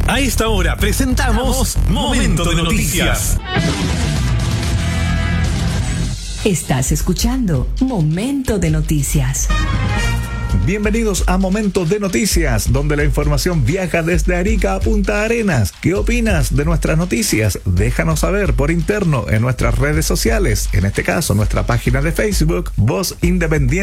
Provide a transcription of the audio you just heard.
A esta hora presentamos Momento de Noticias. Estás escuchando Momento de Noticias. Bienvenidos a Momento de Noticias, donde la información viaja desde Arica a Punta Arenas. ¿Qué opinas de nuestras noticias? Déjanos saber por interno en nuestras redes sociales, en este caso nuestra página de Facebook, Voz Independiente